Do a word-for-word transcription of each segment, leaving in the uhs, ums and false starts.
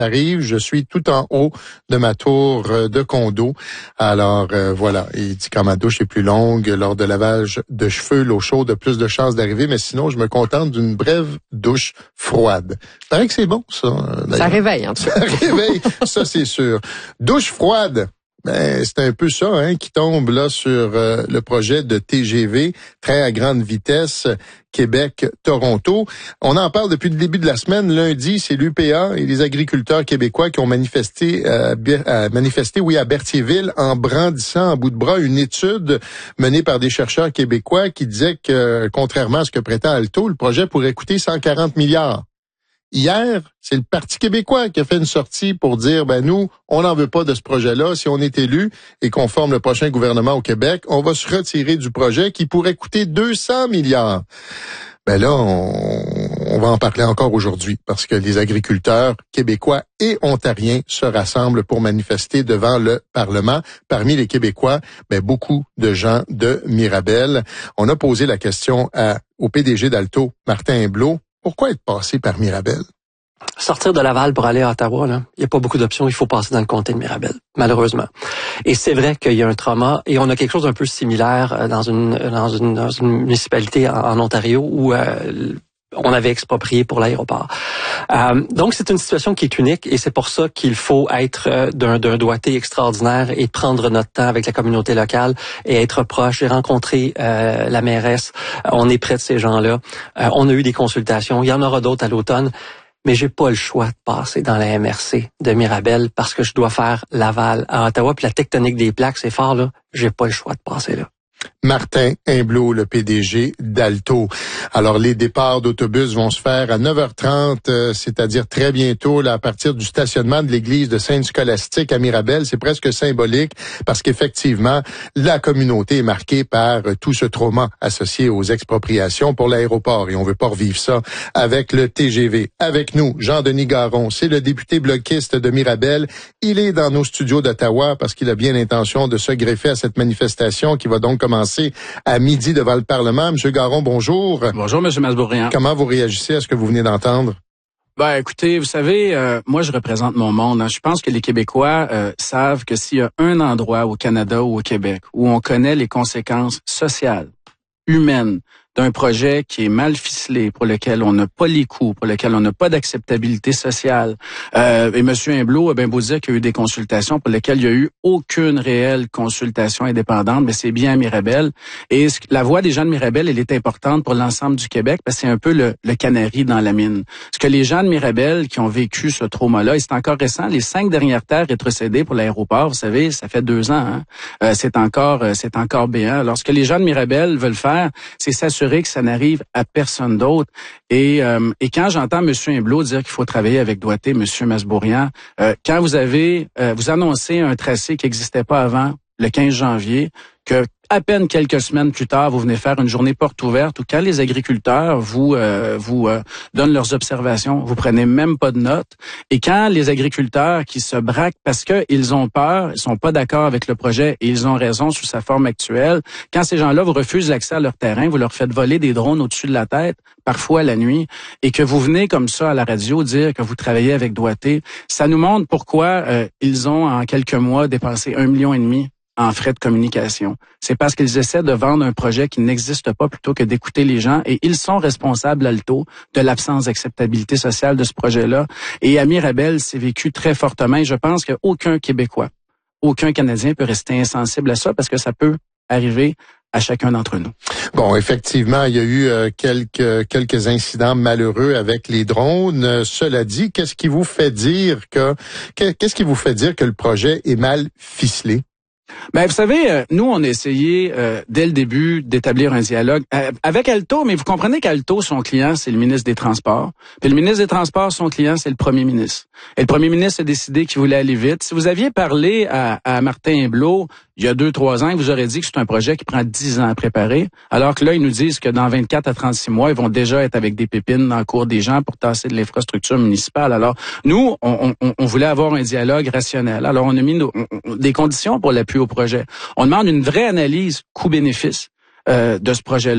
arrive, je suis tout en haut de ma tour de condo. Alors euh, voilà, il dit quand ma douche est plus longue, lors de lavage de cheveux, l'eau chaude a plus de chances d'arriver, mais sinon je me contente d'une brève douche froide. Il paraît que c'est bon, ça. D'ailleurs. Ça réveille, en tout cas. Ça réveille, ça c'est sûr. Douche froide. Ben, c'est un peu ça hein, qui tombe là sur euh, le projet de T G V, train à grande vitesse, Québec-Toronto. On en parle depuis le début de la semaine. Lundi, c'est l'U P A et les agriculteurs québécois qui ont manifesté, euh, euh, manifesté oui, à Berthierville en brandissant en bout de bras une étude menée par des chercheurs québécois qui disaient que, contrairement à ce que prétend Alto, le projet pourrait coûter cent quarante milliards. Hier, c'est le Parti québécois qui a fait une sortie pour dire, ben nous, on n'en veut pas de ce projet-là. Si on est élu et qu'on forme le prochain gouvernement au Québec, on va se retirer du projet qui pourrait coûter deux cents milliards. Ben là, on, on va en parler encore aujourd'hui parce que les agriculteurs québécois et ontariens se rassemblent pour manifester devant le Parlement. Parmi les Québécois, ben beaucoup de gens de Mirabel. On a posé la question à, au P D G d'Alto, Martin Imblot. Pourquoi être passé par Mirabel? Sortir de Laval pour aller à Ottawa, là, il n'y a pas beaucoup d'options. Il faut passer dans le comté de Mirabel, malheureusement. Et c'est vrai qu'il y a un trauma, et on a quelque chose d'un peu similaire dans une dans une, dans une municipalité en, en Ontario où euh, on avait exproprié pour l'aéroport. Euh, donc, c'est une situation qui est unique et c'est pour ça qu'il faut être euh, d'un, d'un doigté extraordinaire et prendre notre temps avec la communauté locale et être proche. J'ai rencontré euh, la mairesse. On est près de ces gens-là. Euh, on a eu des consultations. Il y en aura d'autres à l'automne. Mais j'ai pas le choix de passer dans la M R C de Mirabel parce que je dois faire Laval à Ottawa. Puis la tectonique des plaques, c'est fort, là. J'ai pas le choix de passer là. Martin Imblot, le P D G d'Alto. Alors, les départs d'autobus vont se faire à neuf heures trente, euh, c'est-à-dire très bientôt, là, à partir du stationnement de l'église de Sainte-Scolastique à Mirabel. C'est presque symbolique parce qu'effectivement, la communauté est marquée par euh, tout ce trauma associé aux expropriations pour l'aéroport et on veut pas revivre ça avec le T G V. Avec nous, Jean-Denis Garon, c'est le député bloquiste de Mirabel. Il est dans nos studios d'Ottawa parce qu'il a bien l'intention de se greffer à cette manifestation qui va donc commencer à midi devant le Parlement. Monsieur Garon, bonjour. Bonjour, Monsieur Masbourian. Comment vous réagissez à ce que vous venez d'entendre? Ben, écoutez, vous savez, euh, moi, je représente mon monde. Hein. Je pense que les Québécois euh, savent que s'il y a un endroit au Canada ou au Québec où on connaît les conséquences sociales, humaines, d'un projet qui est mal ficelé, pour lequel on n'a pas les coûts, pour lequel on n'a pas d'acceptabilité sociale. Euh, et M. Imblot a bien beau dire qu'il y a eu des consultations pour lesquelles il n'y a eu aucune réelle consultation indépendante, mais c'est bien à Mirabel. Et la voix des gens de Mirabel, elle est importante pour l'ensemble du Québec, parce que c'est un peu le, le canari dans la mine. Parce que les gens de Mirabel qui ont vécu ce trauma-là, et c'est encore récent, les cinq dernières terres rétrocédées pour l'aéroport, vous savez, ça fait deux ans, hein, euh, c'est encore euh, c'est encore béant. Alors, ce que les gens de Mirabel veulent faire, c'est s'assurer que ça n'arrive à personne d'autre. Et, euh, et quand j'entends M. Imblot dire qu'il faut travailler avec doigté, M. Masbourian, euh, quand vous avez, euh, vous annoncez un tracé qui n'existait pas avant le quinze janvier, que à peine quelques semaines plus tard, vous venez faire une journée porte ouverte où quand les agriculteurs vous euh, vous euh, donnent leurs observations, vous prenez même pas de notes. Et quand les agriculteurs qui se braquent parce que ils ont peur, ils sont pas d'accord avec le projet et ils ont raison sous sa forme actuelle, quand ces gens-là vous refusent l'accès à leur terrain, vous leur faites voler des drones au-dessus de la tête, parfois la nuit, et que vous venez comme ça à la radio dire que vous travaillez avec doigté, ça nous montre pourquoi euh, ils ont en quelques mois dépensé un million et demi en frais de communication. C'est parce qu'ils essaient de vendre un projet qui n'existe pas plutôt que d'écouter les gens et ils sont responsables, Alto, de l'absence d'acceptabilité sociale de ce projet-là. Et à Mirabel, c'est vécu très fortement et je pense qu'aucun Québécois, aucun Canadien peut rester insensible à ça parce que ça peut arriver à chacun d'entre nous. Bon, effectivement, il y a eu euh, quelques quelques incidents malheureux avec les drones. Euh, cela dit, qu'est-ce qui vous fait dire que, que qu'est-ce qui vous fait dire que le projet est mal ficelé? Ben, vous savez, euh, nous, on a essayé euh, dès le début d'établir un dialogue euh, avec Alto, mais vous comprenez qu'Alto, son client, c'est le ministre des Transports. Puis le ministre des Transports, son client, c'est le premier ministre. Et le premier ministre a décidé qu'il voulait aller vite. Si vous aviez parlé à, à Martin Imblot il y a deux, trois ans, il vous aurait dit que c'est un projet qui prend dix ans à préparer, alors que là, ils nous disent que dans vingt-quatre à trente-six mois, ils vont déjà être avec des pépines dans le cours des gens pour tasser de l'infrastructure municipale. Alors, nous, on, on, on voulait avoir un dialogue rationnel. Alors, on a mis nos, on, des conditions pour l'appui au projet. On demande une vraie analyse coût-bénéfice euh, de ce projet-là.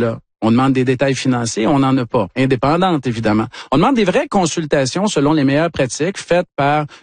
On demande des détails financiers, on n'en a pas. Indépendantes, évidemment. On demande des vraies consultations selon les meilleures pratiques faites par